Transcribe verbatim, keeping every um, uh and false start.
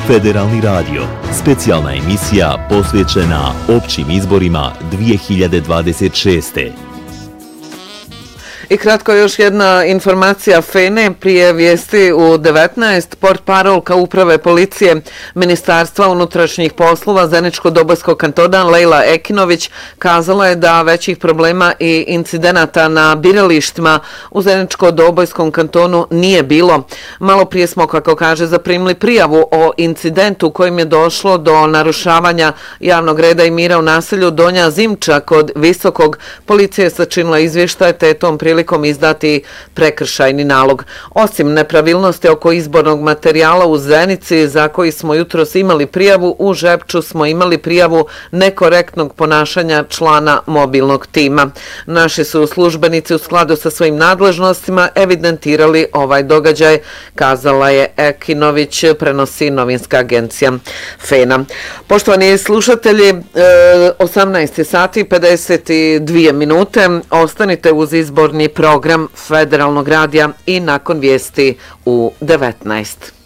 Federalni radio, specijalna emisija posvećena općim izborima dvije hiljade dvadeset šeste. I kratko još jedna informacija F E N E prije vijesti u devetnaest. Portparolka Uprave policije Ministarstva unutrašnjih poslova Zeničko-Dobojskog kantona Lejla Ekinović kazala je da većih problema i incidenata na biralištima u Zeničko-Dobojskom kantonu nije bilo. Malo prije smo, kako kaže, zaprimili prijavu o incidentu kojim je došlo do narušavanja javnog reda i mira u naselju Donja Zimča kod Visokog. Policija je sačinila izvještaj te tom prilikom izdati prekršajni nalog. Osim nepravilnosti oko izbornog materijala u Zenici, za koji smo jutros imali prijavu, u Žepču smo imali prijavu nekorektnog ponašanja člana mobilnog tima. Naši su službenici u skladu sa svojim nadležnostima evidentirali ovaj događaj, kazala je Ekinović, prenosi novinska agencija F E N A. Poštovani slušatelji, osamnaest sati i pedeset dvije minute, ostanite uz izborni program Federalnog radija i nakon vijesti u devetnaest.